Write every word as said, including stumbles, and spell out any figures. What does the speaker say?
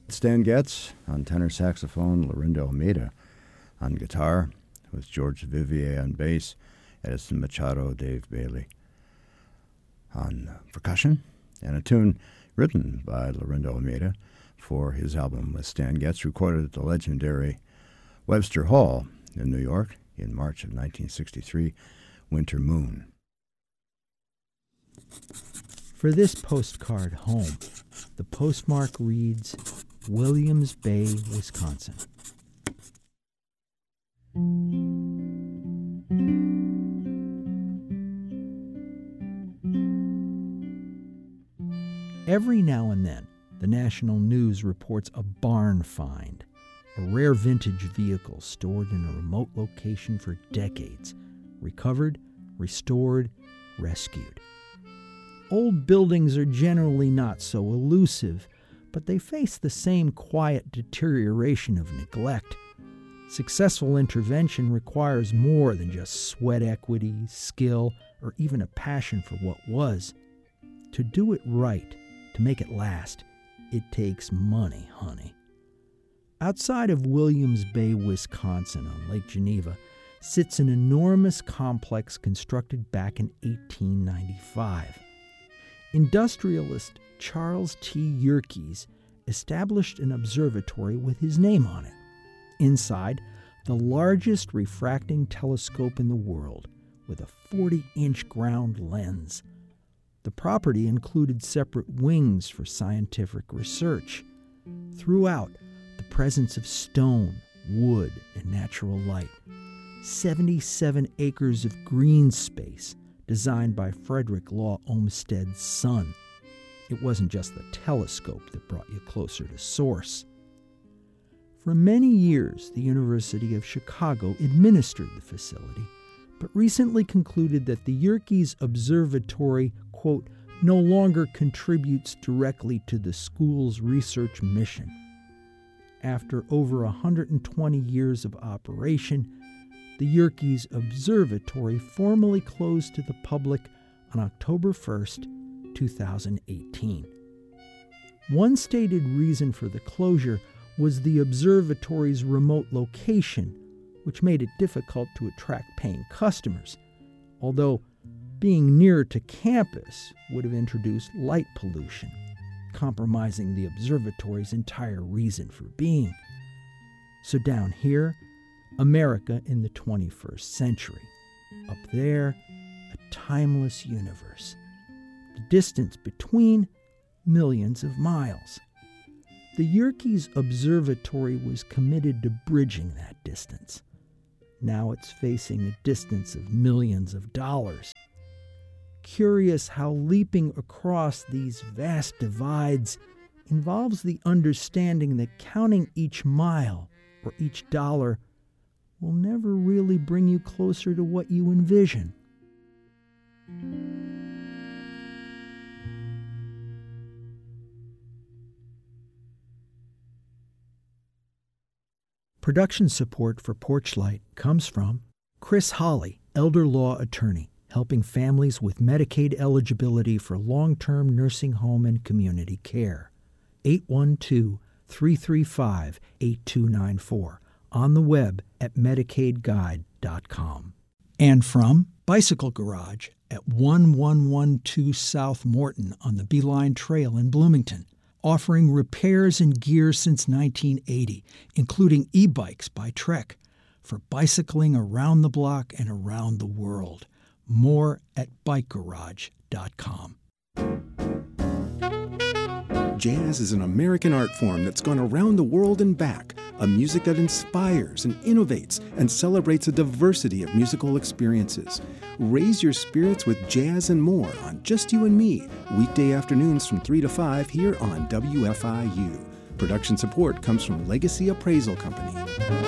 Stan Getz on tenor saxophone, Lorinda Almeida on guitar, with George Vivier on bass, Edison Machado, Dave Bailey on percussion, and a tune written by Lorinda Almeida for his album with Stan Getz, recorded at the legendary Webster Hall in New York in March of nineteen sixty-three, Winter Moon. For this postcard home, the postmark reads Williams Bay, Wisconsin. Every now and then, the national news reports a barn find, a rare vintage vehicle stored in a remote location for decades, recovered, restored, rescued. Old buildings are generally not so elusive, but they face the same quiet deterioration of neglect. Successful intervention requires more than just sweat equity, skill, or even a passion for what was. To do it right, to make it last, it takes money, honey. Outside of Williams Bay, Wisconsin, on Lake Geneva, sits an enormous complex constructed back in eighteen ninety-five. Industrialist Charles T. Yerkes established an observatory with his name on it. Inside, the largest refracting telescope in the world, with a forty-inch ground lens. The property included separate wings for scientific research. Throughout, the presence of stone, wood, and natural light. seventy-seven acres of green space, designed by Frederick Law Olmsted's son. It wasn't just the telescope that brought you closer to source. For many years, the University of Chicago administered the facility, but recently concluded that the Yerkes Observatory, quote, no longer contributes directly to the school's research mission. After over one hundred twenty years of operation, the Yerkes Observatory formally closed to the public on October first, two thousand eighteen. One stated reason for the closure was the observatory's remote location, which made it difficult to attract paying customers, although being near to campus would have introduced light pollution, compromising the observatory's entire reason for being. So down here, America in the twenty-first century. Up there, a timeless universe. The distance between, millions of miles. The Yerkes Observatory was committed to bridging that distance. Now it's facing a distance of millions of dollars. Curious how leaping across these vast divides involves the understanding that counting each mile or each dollar will never really bring you closer to what you envision. Production support for Porchlight comes from Chris Holly, elder law attorney, helping families with Medicaid eligibility for long-term nursing home and community care. eight one two, three three five, eight two nine four. On the web at medicaid guide dot com. And from Bicycle Garage at one one one two South Morton on the Beeline Trail in Bloomington, offering repairs and gear since nineteen eighty, including e-bikes by Trek, for bicycling around the block and around the world. More at bike garage dot com. Jazz is an American art form that's gone around the world and back, a music that inspires and innovates and celebrates a diversity of musical experiences. Raise your spirits with jazz and more on Just You and Me, weekday afternoons from three to five here on W F I U. Production support comes from Legacy Appraisal Company.